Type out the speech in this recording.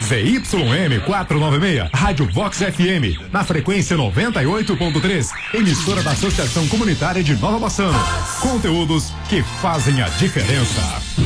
ZYM 496, Rádio Vox FM, na frequência 98.3, emissora da Associação Comunitária de Nova Bassano. Conteúdos que fazem a diferença.